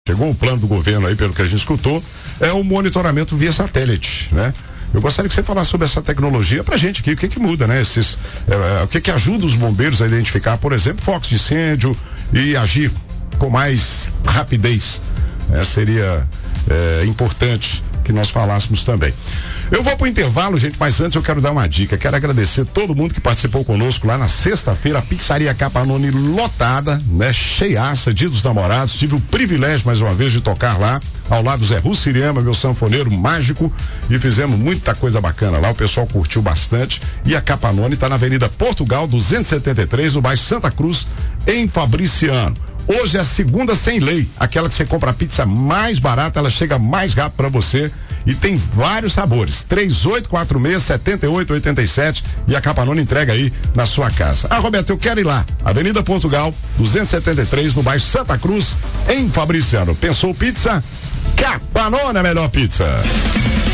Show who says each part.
Speaker 1: chegou o plano do governo aí, pelo que a gente escutou, é o monitoramento via satélite, né? Eu gostaria que você falasse sobre essa tecnologia pra gente aqui, o que muda, né? O que ajuda os bombeiros a identificar, por exemplo, focos de incêndio e agir com mais rapidez. Seria importante que nós falássemos também. Eu vou pro intervalo, gente, mas antes eu quero dar uma dica. Quero agradecer todo mundo que participou conosco lá na sexta-feira, a Pizzaria Capanone lotada, né? Cheiaça, Dia dos Namorados. Tive o privilégio, mais uma vez, de tocar lá, ao lado do Zé Russiriama, meu sanfoneiro mágico, e fizemos muita coisa bacana lá. O pessoal curtiu bastante. E a Capanone tá na Avenida Portugal, 273, no bairro Santa Cruz, em Fabriciano. Hoje é a segunda sem lei, aquela que você compra a pizza mais barata, ela chega mais rápido para você e tem vários sabores. 3846-7887 e a Capanone entrega aí na sua casa. Roberto, eu quero ir lá. Avenida Portugal, 273, no bairro Santa Cruz, em Fabriciano. Pensou pizza? Capanone é a melhor pizza.